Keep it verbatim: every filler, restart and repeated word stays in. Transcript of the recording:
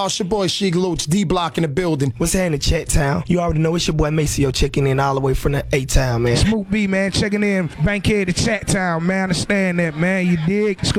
Oh, it's your boy Sheik Looch, D-Block in the building. What's happening, Chat Town? You already know it's your boy Maceo checking in all the way from the A-Town, man. Smoot B, man, checking in. Bankhead to Chat Town, man. Understand that, man. You dig? It's